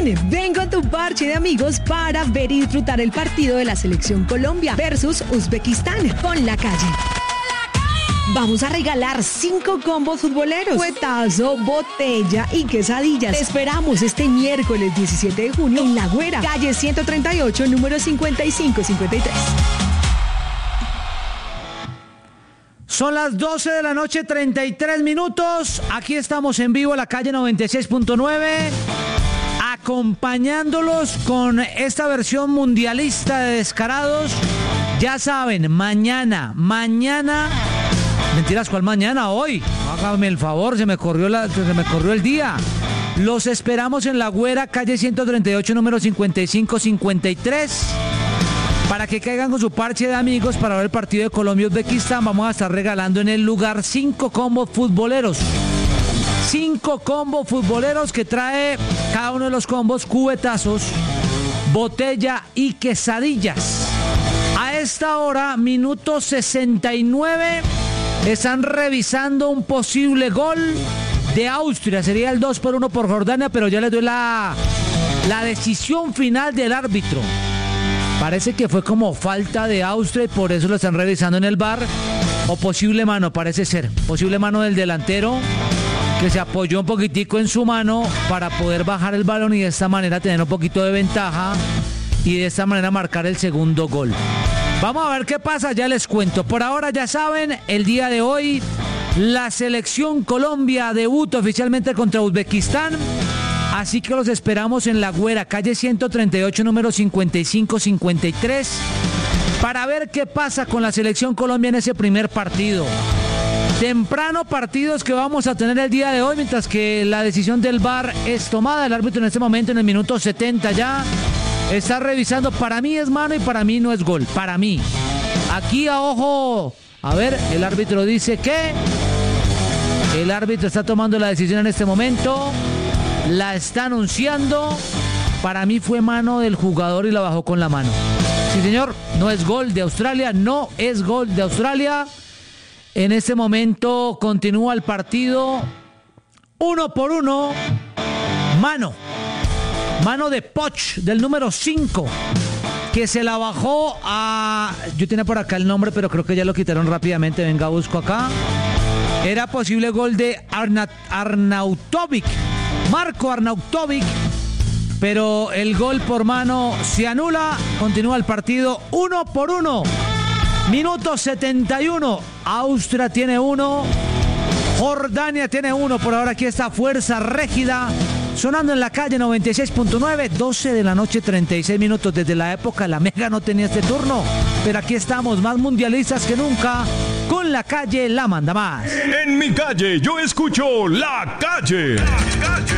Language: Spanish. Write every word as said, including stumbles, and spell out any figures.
Ven, ven con tu parche de amigos para ver y disfrutar el partido de la Selección Colombia versus Uzbekistán con La Calle. Vamos a regalar cinco combos futboleros, cuetazo, botella y quesadillas. Te esperamos este miércoles diecisiete de junio en La Güera, calle ciento treinta y ocho, número cincuenta y cinco cincuenta y tres. Son las doce de la noche, treinta y tres minutos. Aquí estamos en vivo, La Calle noventa y seis punto nueve, acompañándolos con esta versión mundialista de Descarados. Ya saben, mañana, mañana... Mentiras, ¿cuál mañana? Hoy. Hágame el favor, se me corrió la, se me corrió el día. Los esperamos en La Güera, calle ciento treinta y ocho, número cincuenta y cinco cincuenta y tres. Para que caigan con su parche de amigos para ver el partido de Colombia-Uzbekistán. Vamos a estar regalando en el lugar cinco combos futboleros. Cinco combos futboleros que trae cada uno de los combos cubetazos, botella y quesadillas. A esta hora, minuto sesenta y nueve... están revisando un posible gol de Austria. Sería el dos por uno por Jordania, pero ya les doy la, la decisión final del árbitro. Parece que fue como falta de Austria y por eso lo están revisando en el V A R. O posible mano, parece ser. Posible mano del delantero que se apoyó un poquitico en su mano para poder bajar el balón y de esta manera tener un poquito de ventaja y de esta manera marcar el segundo gol. Vamos a ver qué pasa, ya les cuento. Por ahora ya saben, el día de hoy la Selección Colombia debuta oficialmente contra Uzbekistán. Así que los esperamos en La Güera, calle ciento treinta y ocho, número cincuenta y cinco cincuenta y tres, para ver qué pasa con la Selección Colombia en ese primer partido. Temprano partidos que vamos a tener el día de hoy, mientras que la decisión del V A R es tomada. El árbitro en este momento, en el minuto setenta ya, está revisando. Para mí es mano y para mí no es gol. Para mí. Aquí a ojo. A ver, el árbitro dice que... El árbitro está tomando la decisión en este momento. La está anunciando. Para mí fue mano del jugador y la bajó con la mano. Sí, señor. No es gol de Australia. No es gol de Australia. En este momento continúa el partido. Uno por uno. Mano. Mano de Poch, del número cinco, que se la bajó a... Yo tenía por acá el nombre, pero creo que ya lo quitaron rápidamente. Venga, busco acá. Era posible gol de Arna... Arnautovic, Marco Arnautovic, pero el gol por mano se anula. Continúa el partido uno por uno. Minuto setenta y uno. Austria tiene uno. Jordania tiene uno. Por ahora aquí está Fuerza Régida sonando en La Calle noventa y seis punto nueve, doce de la noche, treinta y seis minutos. Desde la época La Mega no tenía este turno, pero aquí estamos más mundialistas que nunca con La Calle, la manda más. En mi calle yo escucho La Calle. La Calle.